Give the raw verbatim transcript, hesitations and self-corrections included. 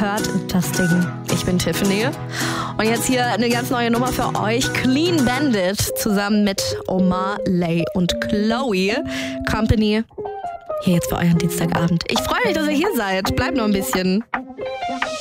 hört das Ding. Ich bin Tiffany. Und jetzt hier eine ganz neue Nummer für euch. Clean Bandit zusammen mit Omar, Lay und Chloe. Company. Hier jetzt für euren Dienstagabend. Ich freue mich, dass ihr hier seid. Bleibt noch ein bisschen.